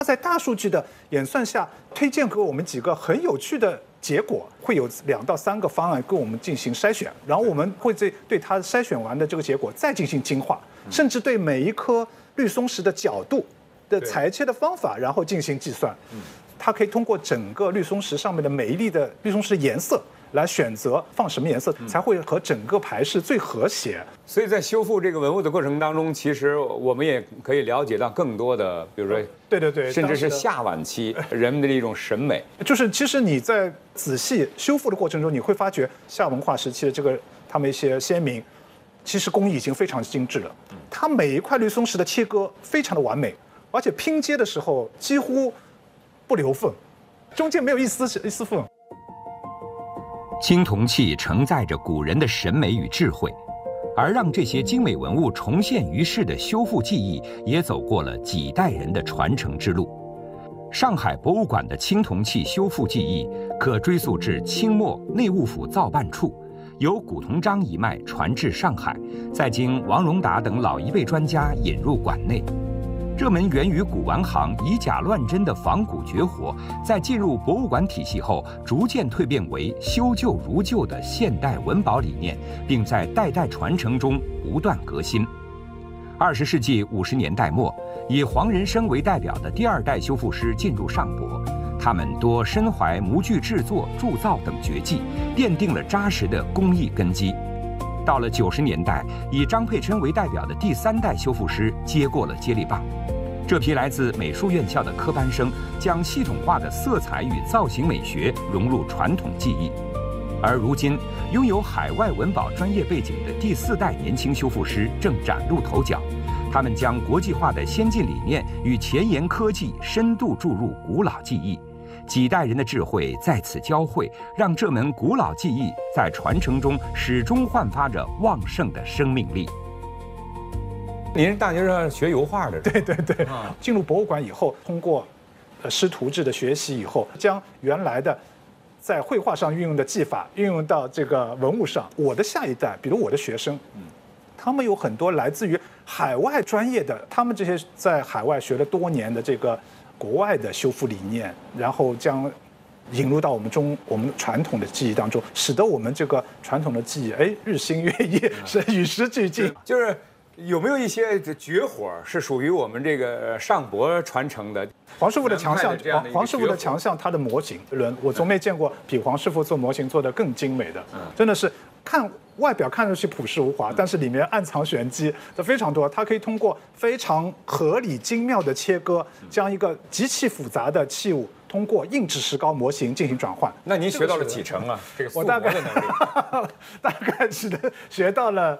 在大数据的演算下，推荐给我们几个很有趣的结果，会有2到3个方案跟我们进行筛选，然后我们会对它筛选完的这个结果再进行精化，甚至对每一颗绿松石的角度的裁切的方法，然后进行计算。它可以通过整个绿松石上面的每一粒的绿松石颜色来选择放什么颜色，才会和整个排饰最和谐。 所以在修复这个文物的过程当中，其实我们也可以了解到更多的，比如说， 对， 甚至是下晚期人们的一种审美。 就是其实你在仔细修复的过程中，你会发觉夏文化时期的这个他们一些先民，其实工艺已经非常精致了。它每一块绿松石的切割非常的完美，而且拼接的时候几乎不留缝，中间没有一丝缝。 青铜器承载着古人的审美与智慧，而让这些精美文物重现于世的修复技艺，也走过了几代人的传承之路。上海博物馆的青铜器修复技艺可追溯至清末内务府造办处，由古同章一脉传至上海，再经王荣达等老一辈专家引入馆内。这门源于古玩行以假乱真的仿古绝活，在进入博物馆体系后，逐渐蜕变为修旧如旧的现代文保理念，并在代代传承中不断革新。20世纪50年代末，以黄仁生为代表的第2代修复师进入上博，他们多身怀模具制作、铸造等绝技，奠定了扎实的工艺根基。到了90年代，以张佩琛为代表的第3代修复师接过了接力棒。这批来自美术院校的科班生将系统化的色彩与造型美学融入传统技艺，而如今拥有海外文保专业背景的第4代年轻修复师正崭露头角。他们将国际化的先进理念与前沿科技深度注入古老技艺，几代人的智慧在此交汇，让这门古老技艺在传承中始终焕发着旺盛的生命力。 您是大学上学油画的？ 对，进入博物馆以后，通过师徒制的学习以后，将原来的在绘画上运用的技法运用到这个文物上。我的下一代，比如我的学生，他们有很多来自于海外专业的，他们这些在海外学了多年的这个国外的修复理念，然后将引入到我们传统的技艺当中，使得我们这个传统的技艺日新月异，是与时俱进。 就是有没有一些绝活是属于我们这个上博传承的？ 黄师傅的强项，黄师傅的强项，他的模型轮，我从没见过比黄师傅做模型做得更精美的，真的是看外表看上去朴实无华，但是里面暗藏玄机的非常多。它可以通过非常合理精妙的切割，将一个极其复杂的器物通过硬质石膏模型进行转换。 那您学到了几成啊？这个塑模的能力， 大概只学到了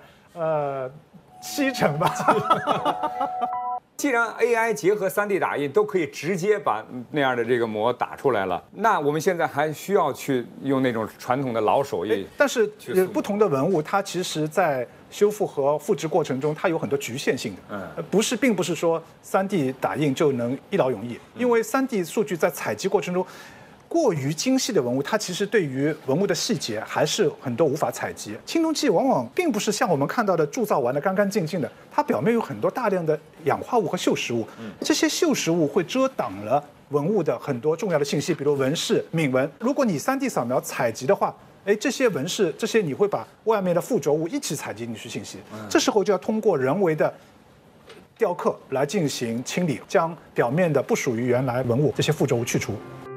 7成吧。 既然 AI 结合3D 打印都可以直接把那样的这个模打出来了，那我们现在还需要去用那种传统的老手艺。 但是不同的文物，它其实在修复和复制过程中，它有很多局限性的。并不是说3D 打印就能一劳永逸，因为3D 数据在采集过程中，过于精细的文物，它其实对于文物的细节还是很多无法采集。青铜器往往并不是像我们看到的铸造完的干干净净的，它表面有很多大量的氧化物和锈蚀物，这些锈蚀物会遮挡了文物的很多重要的信息，比如纹饰、铭文。如果你3D 扫描采集的话，这些纹饰，这些你会把外面的附着物一起采集进去信息，这时候就要通过人为的雕刻来进行清理，将表面的不属于原来文物这些附着物去除。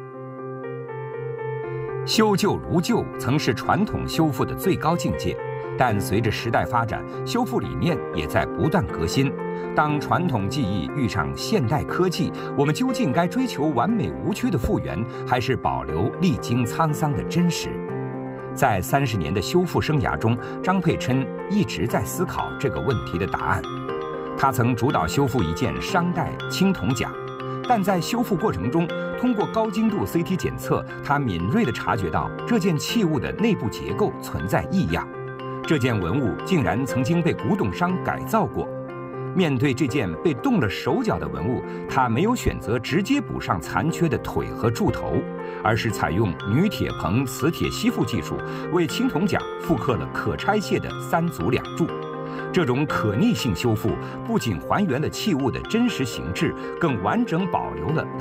修旧如旧曾是传统修复的最高境界，但随着时代发展，修复理念也在不断革新。当传统技艺遇上现代科技，我们究竟该追求完美无缺的复原，还是保留历经沧桑的真实？在30年的修复生涯中，张佩琛一直在思考这个问题的答案。他曾主导修复一件商代青铜甲，但在修复过程中，通过高精度 CT 检测，他敏锐地察觉到这件器物的内部结构存在异样。这件文物竟然曾经被古董商改造过。面对这件被动了手脚的文物，他没有选择直接补上残缺的腿和柱头，而是采用女铁棚磁铁吸附技术，为青铜甲复刻了可拆卸的3组2柱。这种可逆性修复不仅还原了器物的真实形制，更完整保留了